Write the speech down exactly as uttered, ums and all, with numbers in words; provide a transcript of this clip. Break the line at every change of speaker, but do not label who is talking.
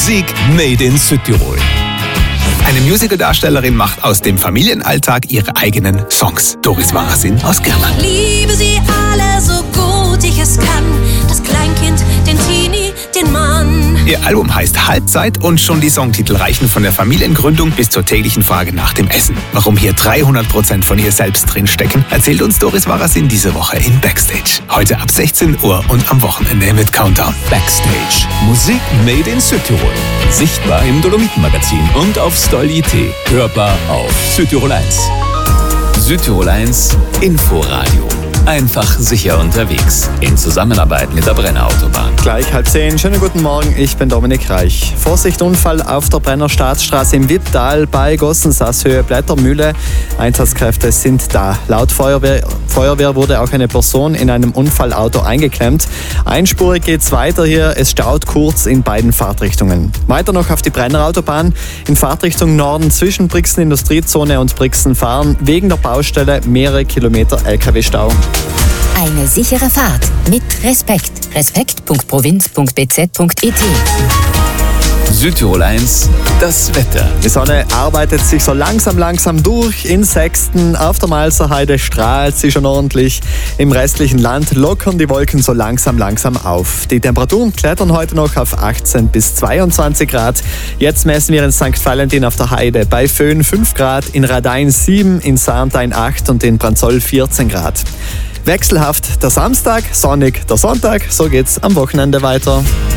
Musik made in Südtirol. Eine Musicaldarstellerin macht aus dem Familienalltag ihre eigenen Songs. Doris Warasin aus Gerland.
Liebe sie alle so gut ich es kann. Das Kleinkind, den Teenie, den Mann.
Ihr Album heißt Halbzeit und schon die Songtitel reichen von der Familiengründung bis zur täglichen Frage nach dem Essen. Warum hier dreihundert Prozent von ihr selbst drinstecken, erzählt uns Doris Warasin diese Woche in Backstage. Heute ab sechzehn Uhr und am Wochenende mit Countdown.
Backstage. Musik made in Südtirol. Sichtbar im Dolomiten-Magazin und auf Stoll punkt it. Hörbar auf Südtirol eins. Südtirol eins Inforadio. Einfach sicher unterwegs. In Zusammenarbeit mit der Brenner Autobahn.
Gleich halb zehn. Schönen guten Morgen, ich bin Dominik Reich. Vorsicht, Unfall auf der Brenner Staatsstraße im Wipptal bei Gossensasshöhe, Blättermühle. Einsatzkräfte sind da. Laut Feuerwehr, Feuerwehr wurde auch eine Person in einem Unfallauto eingeklemmt. Einspurig geht's weiter hier. Es staut kurz in beiden Fahrtrichtungen. Weiter noch auf die Brenner Autobahn. In Fahrtrichtung Norden zwischen Brixen Industriezone und Brixen fahren wegen der Baustelle mehrere Kilometer L K W-Stau.
Eine sichere Fahrt mit Respekt. Respekt punkt provinz punkt b z punkt i t.
Südtirol eins, das Wetter.
Die Sonne arbeitet sich so langsam, langsam durch. In Sexten auf der Malzerheide strahlt sie schon ordentlich. Im restlichen Land lockern die Wolken so langsam, langsam auf. Die Temperaturen klettern heute noch auf achtzehn bis zweiundzwanzig Grad. Jetzt messen wir in Sankt Valentin auf der Heide bei Föhn fünf Grad, in Radein sieben, in Sarntein acht und in Branzoll vierzehn Grad. Wechselhaft der Samstag, sonnig der Sonntag. So geht's am Wochenende weiter.